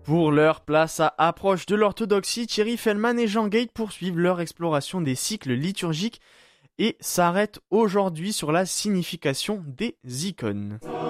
Pour leur place à approche de l'orthodoxie, Thierry Fellman et Jean Gate poursuivent leur exploration des cycles liturgiques et s'arrêtent aujourd'hui sur la signification des icônes.